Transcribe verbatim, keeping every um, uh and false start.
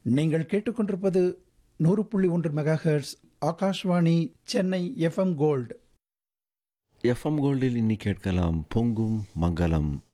நீங்கள் கேட்டுக்கொண்டிருப்பது நூறு புள்ளி ஒன்று megahertz Akashvani Chennai FM gold. FM கோல்டில் இன்னி கேட்கலாம் பொங்கும் மங்களம்.